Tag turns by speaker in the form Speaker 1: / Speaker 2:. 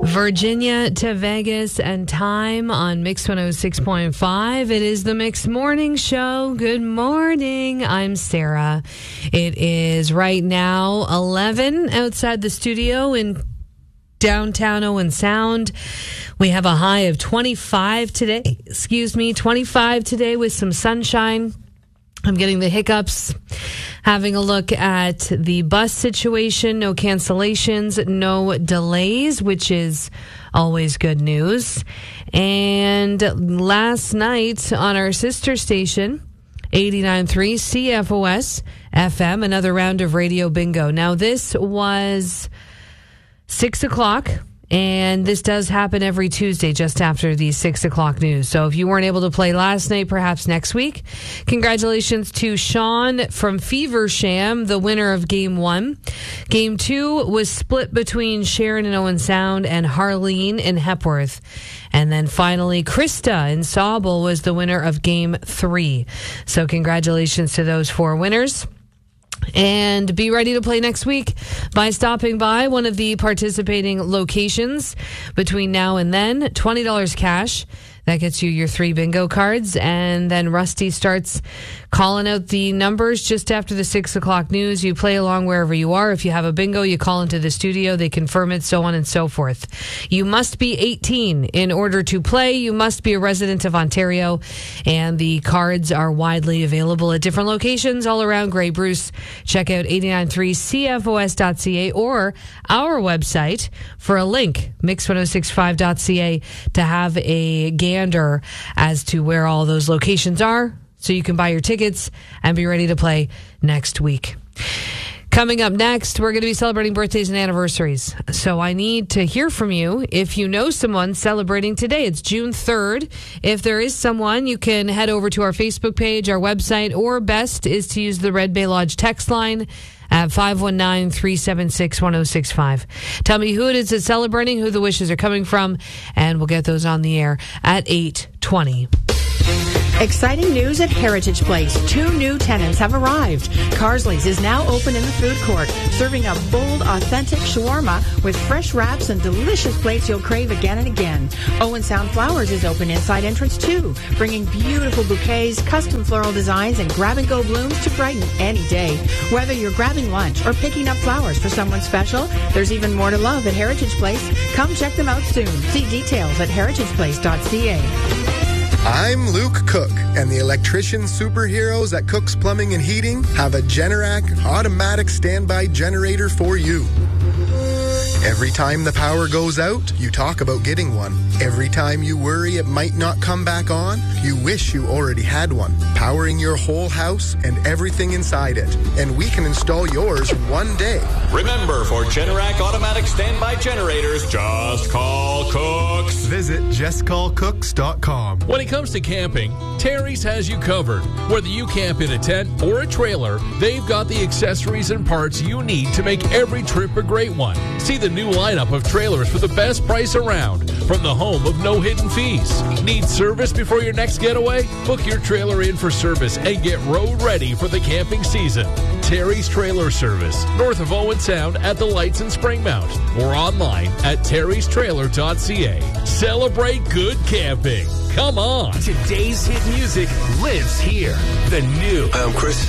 Speaker 1: Virginia to Vegas and time on Mix 106.5. It is the Mix Morning Show. Good morning. I'm Sarah. It is right now 11 outside the studio in downtown Owen Sound. We have a high of 25 today. 25 today with some sunshine. I'm getting the hiccups. Having a look at the bus situation. No cancellations, no delays, which is always good news. And last night on our sister station, 89.3 CFOS FM, another round of Radio Bingo. Now, this was 6 o'clock. And this does happen every Tuesday just after the 6 o'clock news. So if you weren't able to play last night, perhaps next week. Congratulations to Sean from Feversham, the winner of Game 1. Game 2 was split between Sharon in Owen Sound and Harleen in Hepworth. And then finally, Krista in Sauble was the winner of Game 3. So congratulations to those 4 winners. And be ready to play next week by stopping by one of the participating locations between now and then. $20 cash. That gets you your 3 bingo cards. And then Rusty starts calling out the numbers just after the 6 o'clock news. You play along wherever you are. If you have a bingo, you call into the studio. They confirm it, so on and so forth. You must be 18 in order to play. You must be a resident of Ontario. And the cards are widely available at different locations all around Grey Bruce. Check out 893cfos.ca or our website for a link, mix1065.ca, to have a gander as to where all those locations are so you can buy your tickets and be ready to play next week. Coming up next, we're going to be celebrating birthdays and anniversaries. So I need to hear from you if you know someone celebrating today. It's June 3rd. If there is someone, you can head over to our Facebook page, our website, or best is to use the Red Bay Lodge text line at 519-376-1065. Tell me who it is that's celebrating, who the wishes are coming from, and we'll get those on the air at 8:20.
Speaker 2: Exciting news at Heritage Place. 2 new tenants have arrived. Carsley's is now open in the food court, serving a bold, authentic shawarma with fresh wraps and delicious plates you'll crave again and again. Owen Sound Flowers is open inside entrance too, bringing beautiful bouquets, custom floral designs, and grab-and-go blooms to brighten any day. Whether you're grabbing lunch or picking up flowers for someone special, there's even more to love at Heritage Place. Come check them out soon. See details at heritageplace.ca.
Speaker 3: I'm Luke Cook, and the electrician superheroes at Cook's Plumbing and Heating have a Generac automatic standby generator for you. Every time the power goes out, you talk about getting one. Every time you worry it might not come back on, you wish you already had one, powering your whole house and everything inside it. And we can install yours in one day.
Speaker 4: Remember, for Generac automatic standby generators, just call Cooks.
Speaker 3: Visit justcallcooks.com.
Speaker 5: When it comes to camping, Terry's has you covered. Whether you camp in a tent or a trailer, they've got the accessories and parts you need to make every trip a great one. See the new lineup of trailers for the best price around from the home of no hidden fees. Need service before your next getaway? Book your trailer in for service and get road ready for the camping season. Terry's Trailer Service, north of Owen Sound at the Lights in Springmount, or online at terrystrailer.ca. Celebrate good camping. Come on.
Speaker 6: Today's hit music lives here. The new
Speaker 7: I'm Chris